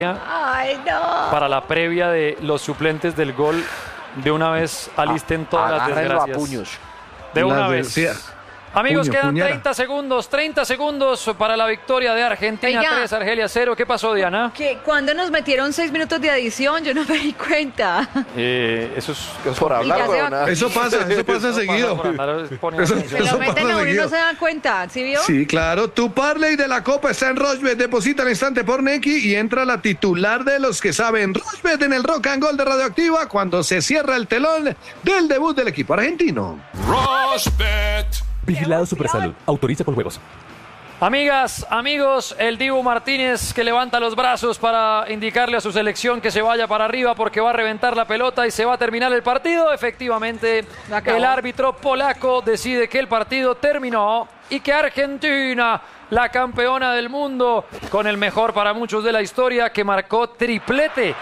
Ay, no. Para la previa de los suplentes del gol, de una vez alisten todas las desgracias. A puños. De una vez. Amigos, quedan 30 segundos para la victoria de Argentina. Oiga. 3, Argelia 0. ¿Qué pasó, Diana? Que cuando nos metieron 6 minutos de adición, yo no me di cuenta. Eso es Por hablar, weón. Eso pasa seguido. Se lo meten a uno y no se dan cuenta, ¿sí vio? Sí, claro. Tu parlay de la Copa está en Rochbet. Deposita al instante por Nequi y entra la titular de los que saben. Rochbet en el Rock and Gold de Radioactiva cuando se cierra el telón del debut del equipo argentino. Rochbet. Vigilado Supersalud. Autoriza con juegos. Amigas, amigos, el Dibu Martínez que levanta los brazos para indicarle a su selección que se vaya para arriba porque va a reventar la pelota y se va a terminar el partido. Efectivamente, el árbitro polaco decide que el partido terminó y que Argentina, la campeona del mundo, con el mejor para muchos de la historia, que marcó triplete.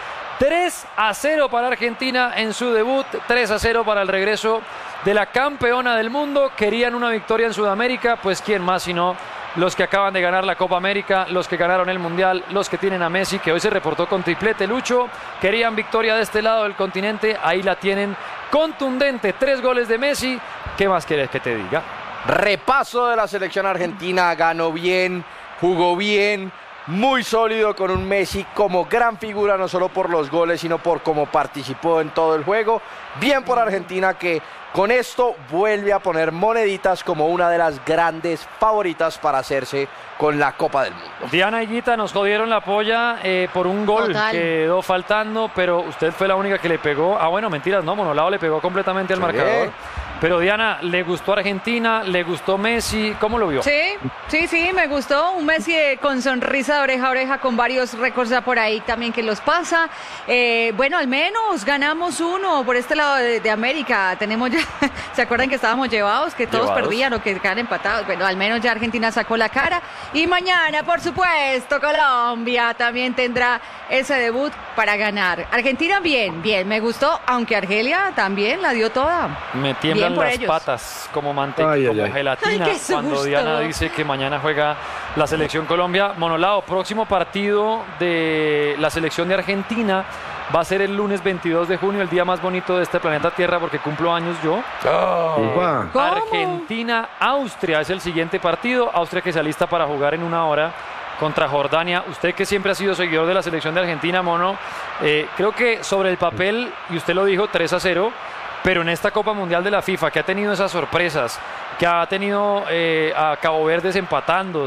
3-0 para Argentina en su debut, 3-0 para el regreso de la campeona del mundo. Querían una victoria en Sudamérica, pues quién más sino los que acaban de ganar la Copa América, los que ganaron el Mundial, los que tienen a Messi, que hoy se reportó con triplete. Lucho, querían victoria de este lado del continente, ahí la tienen, contundente, 3 goles de Messi. ¿Qué más quieres que te diga? Repaso de la selección argentina, ganó bien, jugó bien, muy sólido, con un Messi como gran figura, no solo por los goles, sino por cómo participó en todo el juego. Bien por Argentina, que con esto vuelve a poner moneditas como una de las grandes favoritas para hacerse con la Copa del Mundo. Diana y Guita, nos jodieron la polla por un gol. Total. Quedó faltando, pero usted fue la única que le pegó. Ah, bueno, mentiras, no, Monolao le pegó completamente al marcador. Pero Diana, ¿le gustó Argentina? ¿Le gustó Messi? ¿Cómo lo vio? Sí, me gustó. Un Messi con sonrisa de oreja a oreja, con varios récords ya por ahí también que los pasa. Bueno, al menos ganamos uno por este lado de América. Tenemos ya, ¿se acuerdan que estábamos llevados? Que todos perdían o que quedaban empatados. Bueno, al menos ya Argentina sacó la cara. Y mañana, por supuesto, Colombia también tendrá ese debut para ganar. Argentina bien, me gustó, aunque Argelia también la dio toda. Me tiemblan las ellos. patas como manteca, como gelatina, Ay, qué cuando susto. Diana dice que mañana juega la selección Colombia. Monolao, próximo partido de la selección de Argentina va a ser el lunes 22 de junio, el día más bonito de este planeta Tierra porque cumplo años yo. Upa. ¿Cómo? Argentina-Austria es el siguiente partido. Austria que se alista para jugar en una hora contra Jordania. Usted que siempre ha sido seguidor de la selección de Argentina, Mono, creo que sobre el papel, y usted lo dijo, 3-0, pero en esta Copa Mundial de la FIFA, que ha tenido esas sorpresas, que ha tenido a Cabo Verdes empatando,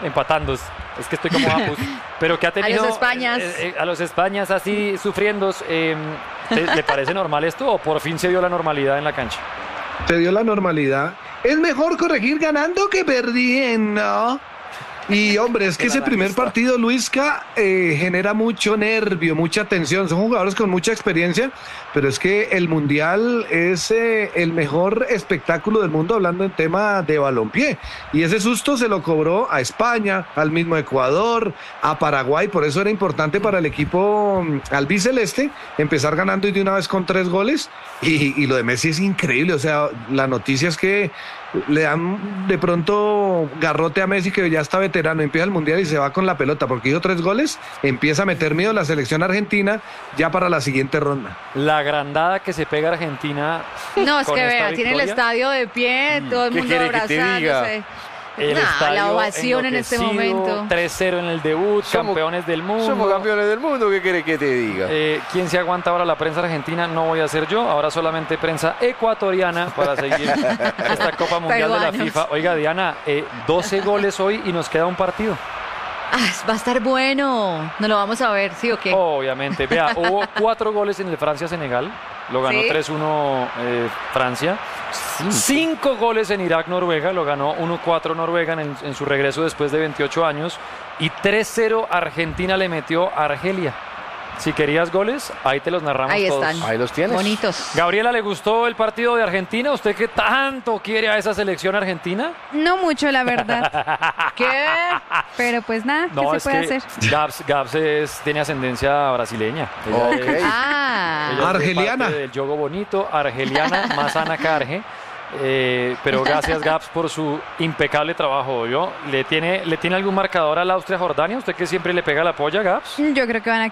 es que estoy como Apus, pero que ha tenido A los Españas. A los Españas así sufriendo, ¿le parece normal esto o por fin se dio la normalidad en la cancha? Se dio la normalidad. Es mejor corregir ganando que perdiendo. Y hombre, es que ese primer partido, Luisca, genera mucho nervio, mucha tensión. Son jugadores con mucha experiencia, pero es que el Mundial es el mejor espectáculo del mundo hablando en tema de balompié. Y ese susto se lo cobró a España, al mismo Ecuador, a Paraguay. Por eso era importante para el equipo albiceleste empezar ganando y de una vez con 3 goles. Y lo de Messi es increíble. O sea, la noticia es que le dan de pronto garrote a Messi, que ya está veterano, empieza el Mundial y se va con la pelota porque hizo 3 goles, empieza a meter miedo la selección argentina ya para la siguiente ronda. La grandada que se pega Argentina. No, es con que esta vea, tiene el victoria. estadio de pie, todo el ¿Qué mundo quiere que te abrazándose. El Nah, estadio la ovación en este enloquecido, momento. 3-0 en el debut, campeones del mundo. Somos campeones del mundo, ¿qué quiere que te diga? ¿Quién se aguanta ahora la prensa argentina? No voy a ser yo, ahora solamente prensa ecuatoriana para seguir esta Copa Mundial de la Peruanos. FIFA. Oiga, Diana, 12 goles hoy y nos queda un partido. Va a estar bueno. No lo vamos a ver, ¿sí o qué? Obviamente, vea, hubo 4 goles en el Francia-Senegal, lo ganó ¿Sí? 3-1 Francia. 5 goles en Irak-Noruega, lo ganó 1-4 Noruega en su regreso después de 28 años. Y 3-0 Argentina le metió a Argelia. Si querías goles, ahí te los narramos Ahí todos. están. Ahí los tienes. Bonitos. Gabriela, ¿le gustó el partido de Argentina? ¿Usted qué tanto quiere a esa selección argentina? No mucho, la verdad. ¿Qué? Pero pues nada, ¿qué se puede hacer? Gabs tiene ascendencia brasileña. Ella Ok. es- Ah, ella es de Argeliana. parte del Yogo Bonito, argeliana, más sana que Arge. Pero gracias, Gaps, por su impecable trabajo. ¿Le tiene algún marcador al Austria-Jordania? ¿Usted que siempre le pega la polla, Gaps? Yo creo que van a